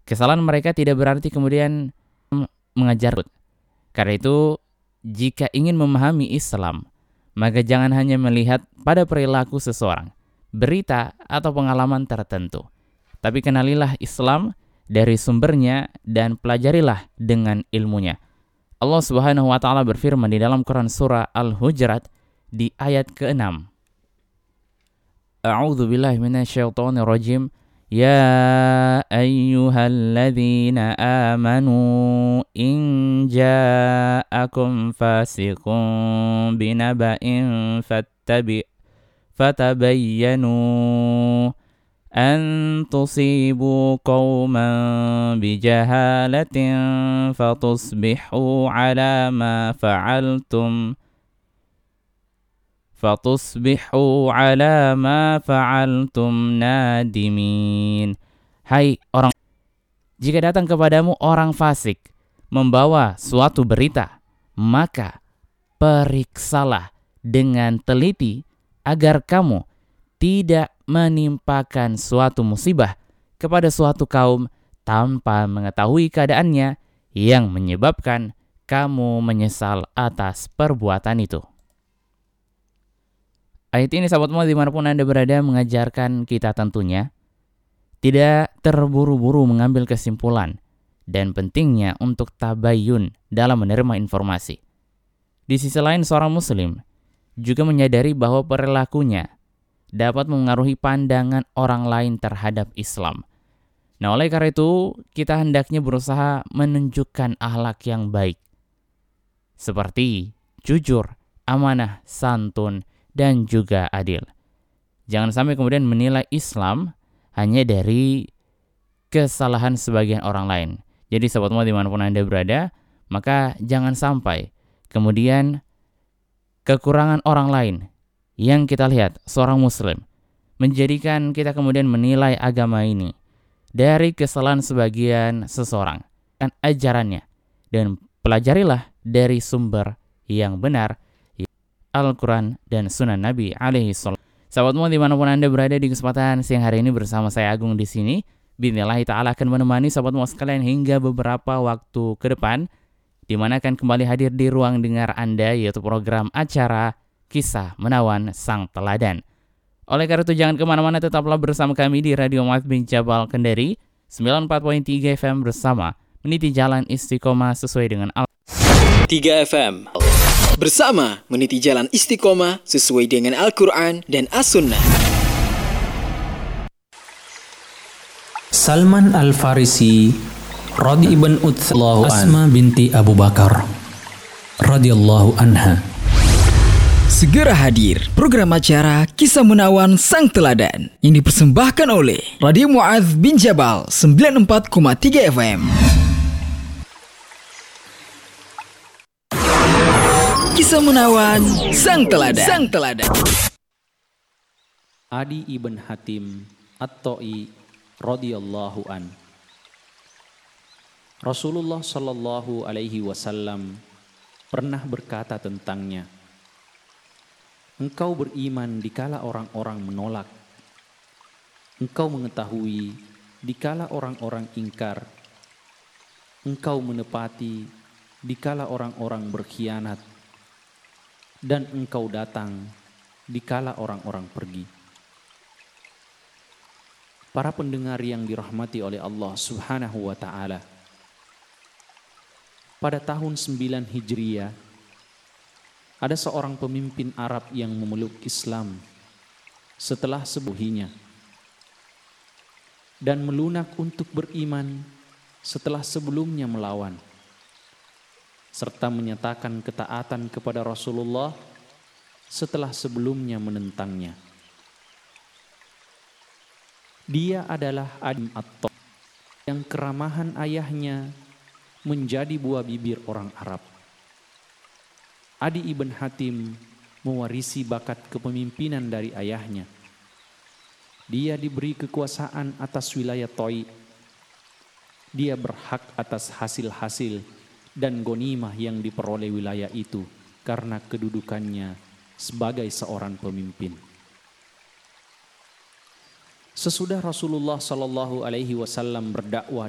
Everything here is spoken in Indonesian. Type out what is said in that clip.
Kesalahan mereka tidak berarti kemudian mengajar. Karena itu, jika ingin memahami Islam, maka jangan hanya melihat pada perilaku seseorang, berita atau pengalaman tertentu. Tapi kenalilah Islam dari sumbernya dan pelajarilah dengan ilmunya. Allah Subhanahu wa taala berfirman di dalam Quran surah Al-Hujurat di ayat ke-6. A'udzu billahi minasyaitonir rajim. Ya ayyuhalladzina amanu in ja'akum fasiqun binaba'in fatabayyanu an tusibu qauman bijahalatin fatusbihu ala ma fa'altum nadimin. Hai orang, jika datang kepadamu orang fasik membawa suatu berita, maka periksalah dengan teliti agar kamu tidak menimpakan suatu musibah kepada suatu kaum tanpa mengetahui keadaannya yang menyebabkan kamu menyesal atas perbuatan itu. Ayat ini sahabat semua dimanapun Anda berada mengajarkan kita tentunya tidak terburu-buru mengambil kesimpulan dan pentingnya untuk tabayun dalam menerima informasi. Di sisi lain seorang muslim juga menyadari bahwa perilakunya dapat mengaruhi pandangan orang lain terhadap Islam. Nah, oleh karena itu kita hendaknya berusaha menunjukkan akhlak yang baik seperti jujur, amanah, santun, dan juga adil. Jangan sampai kemudian menilai Islam hanya dari kesalahan sebagian orang lain. Jadi sahabat semua dimanapun Anda berada, maka jangan sampai kemudian kekurangan orang lain yang kita lihat seorang muslim menjadikan kita kemudian menilai agama ini dari kesalahan sebagian seseorang dan ajarannya, dan pelajarilah dari sumber yang benar, Al-Quran dan Sunan Nabi alaihi salam. Sahabat semua dimanapun Anda berada, di kesempatan siang hari ini bersama saya Agung di sini, Bismillahi ta'ala akan menemani sahabat semua sekalian hingga beberapa waktu ke depan, di mana akan kembali hadir di ruang dengar Anda, yaitu program acara Kisah Menawan Sang Teladan. Oleh karena itu jangan kemana-mana, tetaplah bersama kami di Radio Mu'adz bin Jabal Kendari 94.3 FM bersama meniti jalan istiqomah sesuai dengan 3 FM bersama meniti jalan istiqomah sesuai dengan Al-Quran dan As-Sunnah. Salman Al-Farisi Radi ibn Utsman Asma binti Abu Bakar radhiyallahu anha. Segera hadir program acara Kisah Menawan Sang Teladan yang dipersembahkan oleh Radio Mu'adz bin Jabal 94,3 FM. Kisah Menawan Sang Teladan. Adi ibn Hatim At-Ta'i radhiyallahu an. Rasulullah sallallahu alaihi wasallam pernah berkata tentangnya, engkau beriman dikala orang-orang menolak, engkau mengetahui dikala orang-orang ingkar, engkau menepati dikala orang-orang berkhianat, dan engkau datang dikala orang-orang pergi. Para pendengar yang dirahmati oleh Allah Subhanahu wa ta'ala, pada tahun 9 Hijriah ada seorang pemimpin Arab yang memeluk Islam setelah sebuhinya dan melunak untuk beriman setelah sebelumnya melawan, serta menyatakan ketaatan kepada Rasulullah setelah sebelumnya menentangnya. Dia adalah Adi At-Ta'i yang keramahan ayahnya menjadi buah bibir orang Arab. Adi ibn Hatim mewarisi bakat kepemimpinan dari ayahnya. Dia diberi kekuasaan atas wilayah Ta'i. Dia berhak atas hasil-hasil dan ghanimah yang diperoleh wilayah itu karena kedudukannya sebagai seorang pemimpin. Sesudah Rasulullah sallallahu alaihi wasallam berdakwah